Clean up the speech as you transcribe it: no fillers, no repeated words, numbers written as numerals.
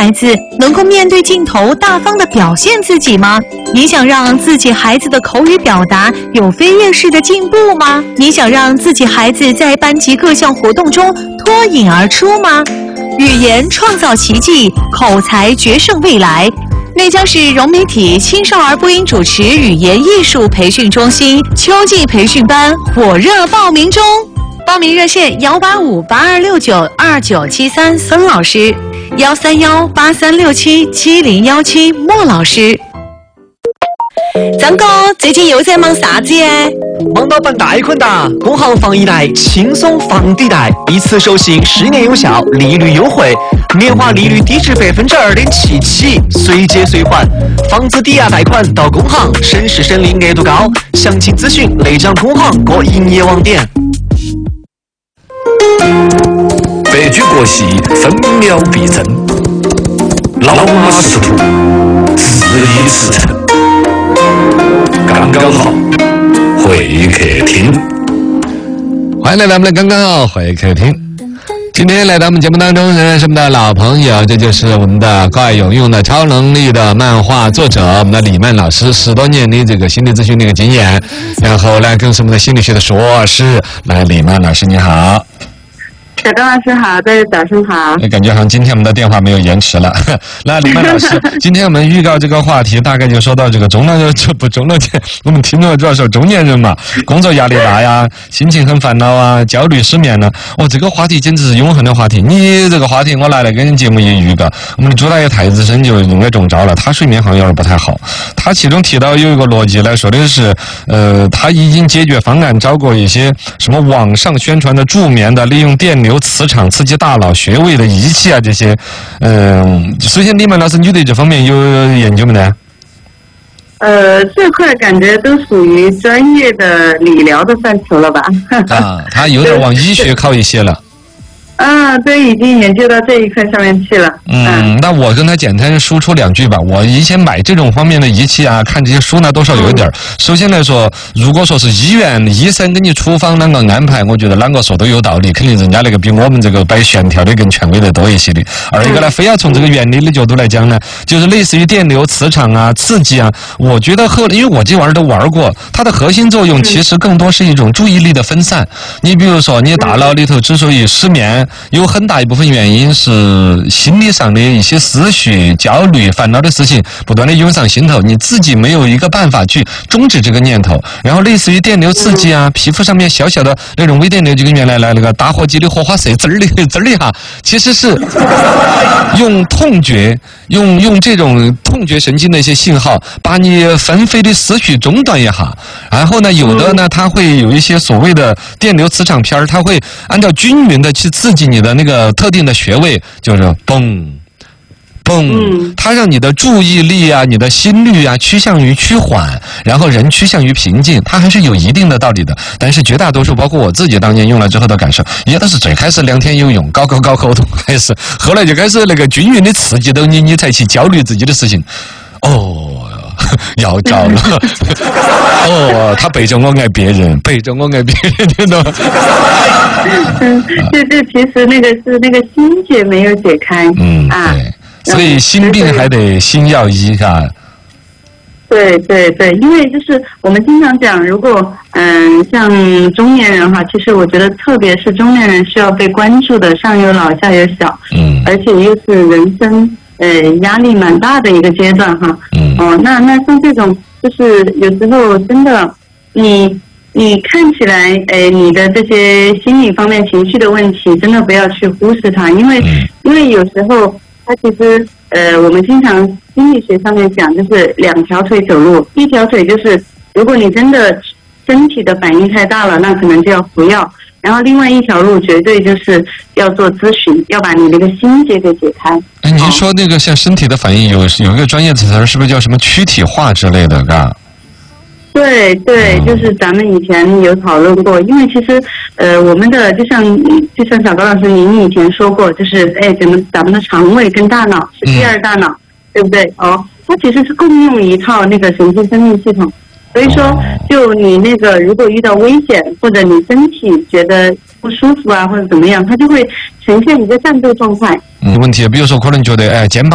孩子能够面对镜头大方地表现自己吗？你想让自己孩子的口语表达有飞跃式的进步吗？你想让自己孩子在班级各项活动中脱颖而出吗？语言创造奇迹，口才决胜未来。内江市融媒体青少儿播音主持语言艺术培训中心秋季培训班火热报名中，报名热线18582692973孙老师，13183677017莫老师。张哥，最近又在忙啥子耶？ 忙到办贷款哒！工行放一贷轻松放抵贷，一次授信10年有效，利率优惠，年化利率低至2.7%起，随借随还，房子抵押贷款到工行，省时省力，额度高。详情咨询内江工行各营业网点。 白驹过隙，分秒必争，老马识途，恣意驰骋，刚刚好。会客厅， 欢迎来到我们的刚刚好会客厅。今天来到我们节目当中仍然是我们的老朋友，这就是我们的高爱有用的超能力的漫画作者，我们的李曼老师，10多年的这个心理咨询的一个经验，然后呢更是我们的心理学的硕士。来，李曼老师你好。 小高老师好，大家早上好。 感觉好像今天我们的电话没有延迟了。那李曼老师，今天我们预告这个话题，大概就说到这个中年人，我们听众主要是中年人嘛，工作压力大呀，心情很烦恼啊，焦虑失眠呢。这个话题简直是永恒的话题。你这个话题我来跟你节目也预告，我们的朱大爷太子参就应该中招了，他睡眠好像有点不太好。他其中提到有一个逻辑来说的是，他已经解决方案找过一些什么网上宣传的助眠的，利用电流磁场刺激大脑穴位的仪器啊，这些，首先李曼老师，你对这方面有研究没呢？ 这块感觉都属于专业的理疗的范畴了吧？ 他有点往医学靠一些了。 对，已经研究到这一块上面去了。 那我跟他简单输出2句吧。我以前买这种方面的仪器啊，看这些书呢，多少有一点。首先来说，如果说是医院医生给你处方啷个安排，我觉得啷个说都有道理，肯定人家那个比我们这个摆悬条的更权威的多一些的。二一个呢，非要从这个原理的角度来讲呢，就是类似于电流、磁场啊、刺激啊，我觉得因为我这玩意儿都玩过，它的核心作用其实更多是一种注意力的分散。你比如说，你大脑里头之所以失眠，有很大一部分原因是心理上的一些思绪、焦虑、烦恼的事情不断的涌上心头，你自己没有一个办法去终止这个念头。然后类似于电流刺激啊，皮肤上面小小的那种微电流，就跟原来那个打火机的火花射滋儿的哈，其实是用痛觉，用这种痛觉神经的一些信号，把你纷飞的思绪中断一下。然后呢，有的呢，它会有一些所谓的电流磁场片儿，它会按照均匀的去刺激你的那个特定的穴位，就是嘣嘣，它让你的注意力啊、你的心率啊趋向于趋缓，然后人趋向于平静，它还是有一定的道理的。但是绝大多数，包括我自己当年用了之后的感受，也都是最开始2天有用，搞后头开始，后来就开始那个均匀的刺激到你才去焦虑自己的事情。要着了。他背着我爱别人，听到吗？ 这其实那个是那个心结没有解开。 对，所以心病还得心药医啊。 对，因为就是我们经常讲，如果像中年人哈，其实我觉得特别是中年人需要被关注的，上有老下有小，而且又是人生压力蛮大的一个阶段哈。那像这种就是有时候真的你看起来你的这些心理方面情绪的问题，真的不要去忽视它，因为有时候它其实我们经常心理学上面讲，就是2条腿走路，一条腿就是如果你真的身体的反应太大了，那可能就要服药，然后另外一条路绝对就是要做咨询，要把你那个心结给解开。 您说那个像身体的反应有一个专业词儿，是不是叫什么躯体化之类的啊？ 对，就是咱们以前有讨论过，因为其实我们的就像小高老师您以前说过，就是咱们的肠胃跟大脑是第2大脑，对不对？它其实是共用一套那个神经生命系统，所以说就你那个如果遇到危险或者你身体觉得不舒服啊或者怎么样，它就会呈现一个战斗状态。 问题比如说可能觉得肩膀